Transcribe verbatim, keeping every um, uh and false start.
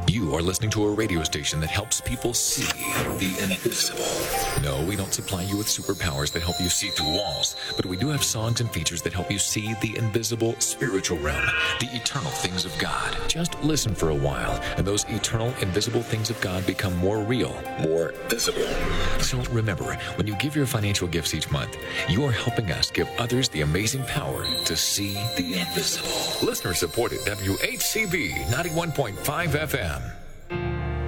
You are listening to a radio station that helps people see the invisible. No, we don't supply you with superpowers that help you see through walls, but we do have songs and features that help you see the invisible spiritual realm, the eternal things of God. Just listen for a while, and those eternal, invisible things of God become more real, more visible. So remember, when you give your financial gifts each month, you are helping us give others the amazing power to see the invisible. Listener supported W H C B ninety-one point five F M.